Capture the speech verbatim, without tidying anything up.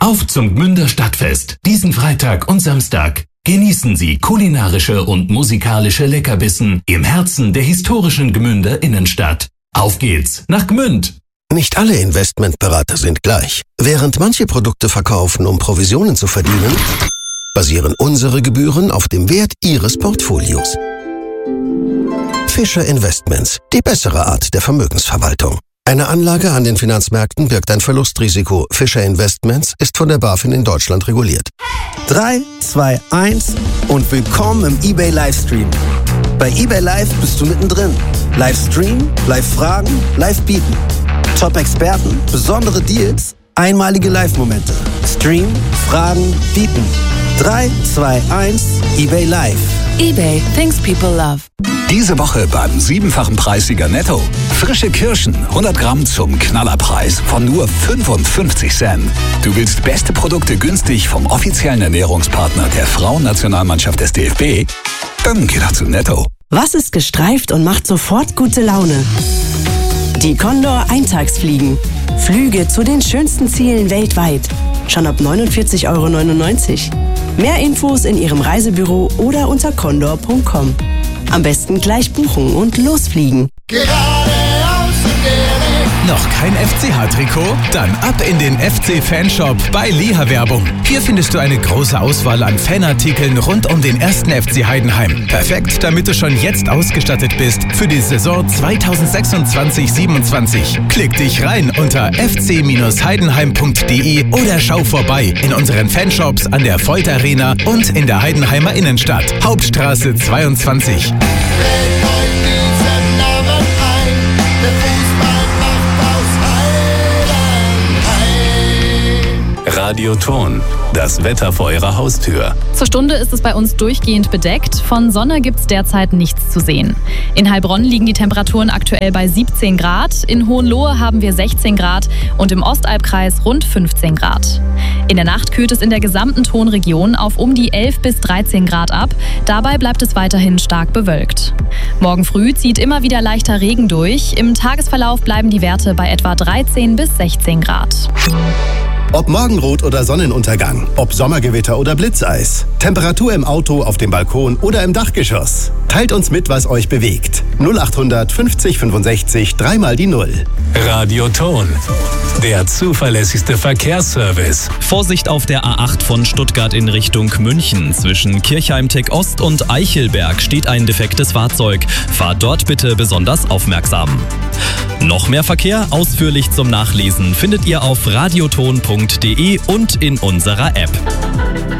Auf zum Gmünder Stadtfest. Diesen Freitag und Samstag. Genießen Sie kulinarische und musikalische Leckerbissen im Herzen der historischen Gmünder Innenstadt. Auf geht's nach Gmünd! Nicht alle Investmentberater sind gleich. Während manche Produkte verkaufen, um Provisionen zu verdienen, basieren unsere Gebühren auf dem Wert Ihres Portfolios. Fischer Investments, die bessere Art der Vermögensverwaltung. Eine Anlage an den Finanzmärkten birgt ein Verlustrisiko. Fischer Investments ist von der BaFin in Deutschland reguliert. drei, zwei, eins und willkommen im eBay Livestream. Bei eBay Live bist du mittendrin. Livestream, Live-Fragen, Live-Bieten. Top-Experten, besondere Deals, einmalige Live-Momente. Stream, Fragen, Bieten. drei, zwei, eins, eBay Live. eBay, things people love. Diese Woche beim siebenfachen Preissieger Netto. Frische Kirschen, hundert Gramm zum Knallerpreis von nur fünfundfünfzig Cent. Du willst beste Produkte günstig vom offiziellen Ernährungspartner der Frauennationalmannschaft des D F B? Dann geh doch zu Netto. Was ist gestreift und macht sofort gute Laune? Die Condor Eintagsfliegen. Flüge zu den schönsten Zielen weltweit. Schon ab neunundvierzig Euro neunundneunzig. Mehr Infos in Ihrem Reisebüro oder unter condor punkt com. Am besten gleich buchen und losfliegen. Noch kein F C H-Trikot? Dann ab in den F C-Fanshop bei Liha Werbung. Hier findest du eine große Auswahl an Fanartikeln rund um den ersten F C Heidenheim. Perfekt, damit du schon jetzt ausgestattet bist für die Saison zweitausendsechsundzwanzig siebenundzwanzig. Klick dich rein unter f c heidenheim punkt d e oder schau vorbei in unseren Fanshops an der Volt Arena und in der Heidenheimer Innenstadt. Hauptstraße zweiundzwanzig. Radioton, das Wetter vor Ihrer Haustür. Zur Stunde ist es bei uns durchgehend bedeckt. Von Sonne gibt es derzeit nichts zu sehen. In Heilbronn liegen die Temperaturen aktuell bei siebzehn Grad. In Hohenlohe haben wir sechzehn Grad und im Ostalbkreis rund fünfzehn Grad. In der Nacht kühlt es in der gesamten Tonregion auf um die elf bis dreizehn Grad ab. Dabei bleibt es weiterhin stark bewölkt. Morgen früh zieht immer wieder leichter Regen durch. Im Tagesverlauf bleiben die Werte bei etwa dreizehn bis sechzehn Grad. Ob Morgenrot oder Sonnenuntergang, ob Sommergewitter oder Blitzeis, Temperatur im Auto, auf dem Balkon oder im Dachgeschoss. Teilt uns mit, was euch bewegt. null achthundert fünfzig fünfundsechzig, dreimal die Null. Radioton, der zuverlässigste Verkehrsservice. Vorsicht auf der A acht von Stuttgart in Richtung München. Zwischen Kirchheim-Tech Ost und Eichelberg steht ein defektes Fahrzeug. Fahrt dort bitte besonders aufmerksam. Noch mehr Verkehr ausführlich zum Nachlesen findet ihr auf radioton punkt d e und in unserer App.